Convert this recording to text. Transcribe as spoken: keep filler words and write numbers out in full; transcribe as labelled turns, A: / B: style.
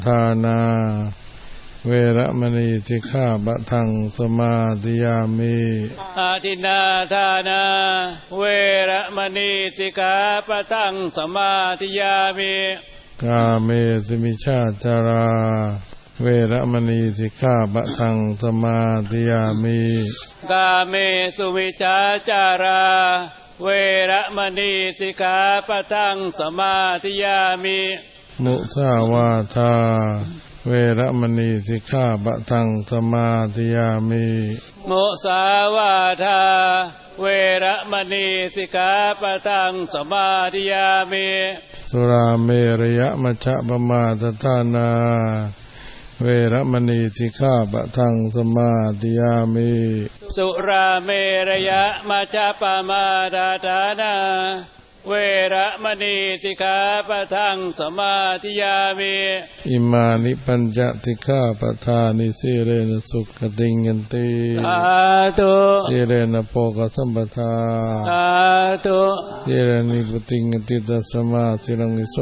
A: ทานาเวระมณีสิกขาปะทังสมาธิยามิ
B: อาทินนาทานาเวระมณีสิกขาปะทังสมาธิยามิ
A: กาเมสุมิชฌาจาราเวระมณีสิกขาปะทังสมาธิยามิ
B: กาเมสุมิชฌาจาราเวระมณีสิกขาปะทังสมาธิยามิ
A: มุสาวาทาเวระมณีสิกขาปะทังสมาธิยามิ
B: มุสาวาทาเวระมณีสิกขาปะทังสมาธิยามิ
A: สุราเมรยมัชฌะปมาทฐานาเวระมณีสิกขาปะทังสมาธิยามิ
B: สุราเมรยมัชฌะปมาทฐานาเวระมณีสิกขาปะทังสมาธิยามิ
A: อิมานิปัญจสิกขาปทานิสิเรนะสุขติงยันติ
B: สาธุ
A: สิเรนะโภคสัมปทา
B: สาธุ
A: สิเรนิพุติงยันติตัสสมาสิรังนิโส